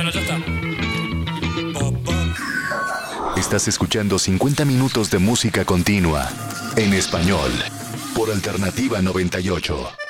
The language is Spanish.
Bueno, ya está. Estás escuchando 50 minutos de música continua en español por Alternativa 98.